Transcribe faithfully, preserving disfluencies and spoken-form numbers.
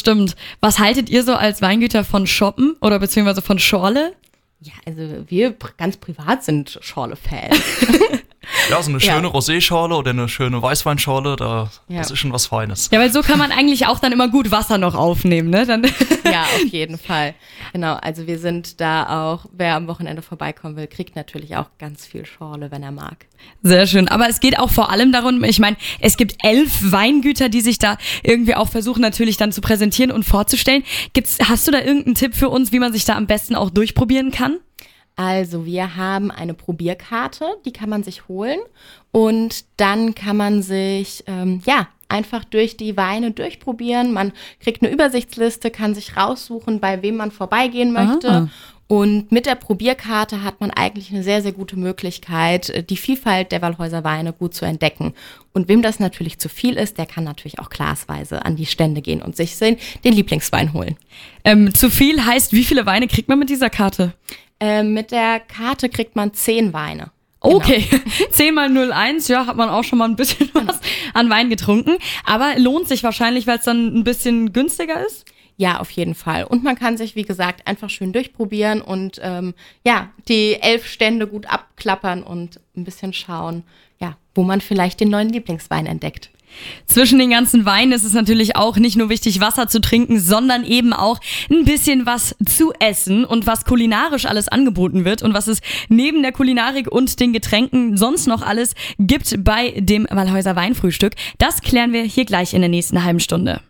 stimmt. Was haltet ihr so als Weingüter von Shoppen oder beziehungsweise von Schorle? Ja, also wir pr- ganz privat sind Schorle-Fans. Ja, so eine schöne Ja. Rosé-Schorle oder eine schöne Weißweinschorle, da, Ja. das ist schon was Feines. Ja, weil so kann man eigentlich auch dann immer gut Wasser noch aufnehmen, ne? Dann Ja, auf jeden Fall. Genau, also wir sind da auch, wer am Wochenende vorbeikommen will, kriegt natürlich auch ganz viel Schorle, wenn er mag. Sehr schön. Aber es geht auch vor allem darum, ich meine, es gibt elf Weingüter, die sich da irgendwie auch versuchen, natürlich dann zu präsentieren und vorzustellen. Gibt's, hast du da irgendeinen Tipp für uns, wie man sich da am besten auch durchprobieren kann? Also wir haben eine Probierkarte, die kann man sich holen und dann kann man sich, ähm, ja, einfach durch die Weine durchprobieren. Man kriegt eine Übersichtsliste, kann sich raussuchen, bei wem man vorbeigehen möchte. Ah. Und mit der Probierkarte hat man eigentlich eine sehr, sehr gute Möglichkeit, die Vielfalt der Wallhäuser Weine gut zu entdecken. Und wem das natürlich zu viel ist, der kann natürlich auch glasweise an die Stände gehen und sich den, den Lieblingswein holen. Ähm, zu viel heißt, wie viele Weine kriegt man mit dieser Karte? Ähm, mit der Karte kriegt man zehn Weine. Genau. Okay, zehn mal null Komma eins, ja, hat man auch schon mal ein bisschen was an Wein getrunken. Aber lohnt sich wahrscheinlich, weil es dann ein bisschen günstiger ist? Ja, auf jeden Fall. Und man kann sich, wie gesagt, einfach schön durchprobieren und ähm, ja, die elf Stände gut abklappern und ein bisschen schauen, ja, wo man vielleicht den neuen Lieblingswein entdeckt. Zwischen den ganzen Weinen ist es natürlich auch nicht nur wichtig, Wasser zu trinken, sondern eben auch ein bisschen was zu essen und was kulinarisch alles angeboten wird und was es neben der Kulinarik und den Getränken sonst noch alles gibt bei dem Wallhäuser Weinfrühstück. Das klären wir hier gleich in der nächsten halben Stunde.